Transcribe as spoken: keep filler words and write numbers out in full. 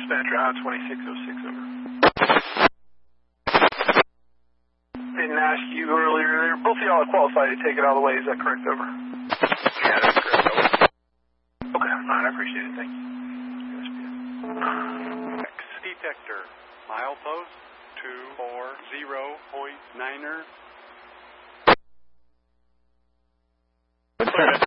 Dispatcher, I twenty-six oh six, over. Didn't ask you earlier there. Both of y'all are qualified to take it all the way. Is that correct, over? Yeah, that's correct, over. Okay, all right, I appreciate it. Thank you. X detector, milepost two four zero point niner. Clear.